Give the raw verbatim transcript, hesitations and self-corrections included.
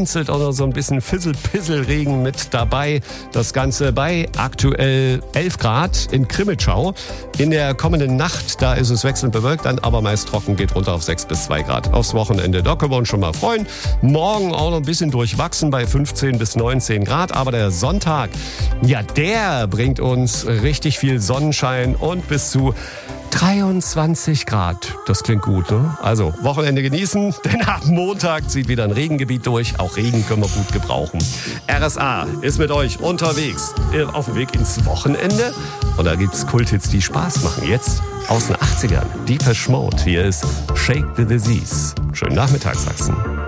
vereinzelt oder so ein bisschen Fissel-Pissel-Regen mit dabei. Das Ganze bei aktuell elf Grad in Crimmitschau. In der kommenden Nacht, da ist es wechselnd bewölkt, dann aber meist trocken, geht runter auf sechs bis zwei Grad. Aufs Wochenende, da können wir uns schon mal freuen. Morgen auch noch ein bisschen durchwachsen bei fünfzehn bis neunzehn Grad. Aber der Sonntag, ja, der bringt uns richtig viel Sonnenschein und bis zu dreiundzwanzig Grad. Das klingt gut, ne? Also, Wochenende genießen, denn ab Montag zieht wieder ein Regengebiet durch. Auch Regen können wir gut gebrauchen. R S A ist mit euch unterwegs auf dem Weg ins Wochenende. Und da gibt's Kulthits, die Spaß machen. Jetzt aus den achtzigern. Depeche Mode. Hier ist Shake the Disease. Schönen Nachmittag, Sachsen.